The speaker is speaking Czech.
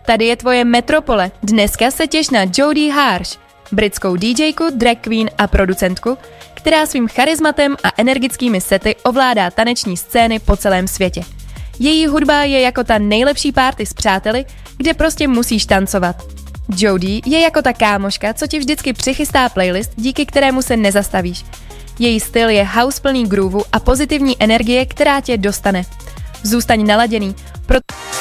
tady je tvoje metropole. Dneska se těš na Jodie Harsh, britskou DJku, drag queen a producentku, která svým charizmatem a energickými sety ovládá taneční scény po celém světě. Její hudba je jako ta nejlepší party s přáteli, kde prostě musíš tancovat. Jodie je jako ta kámoška, co ti vždycky přichystá playlist, díky kterému se nezastavíš. Její styl je house plný grooveu a pozitivní energie, která tě dostane. Zůstaň naladěný.